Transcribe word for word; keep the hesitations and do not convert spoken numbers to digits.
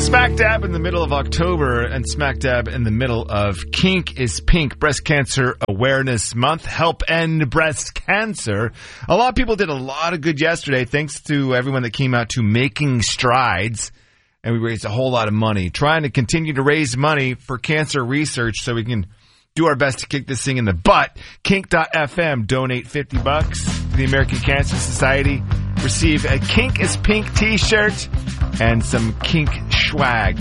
Smack dab in the middle of October and smack dab in the middle of Kink is Pink, Breast Cancer Awareness Month. Help end breast cancer. A lot of people did a lot of good yesterday thanks to everyone that came out to Making Strides. And we raised a whole lot of money. Trying to continue to raise money for cancer research so we can do our best to kick this thing in the butt. Kink dot f m. Donate fifty bucks to the American Cancer Society. Receive a Kink is Pink t-shirt and some Kink swag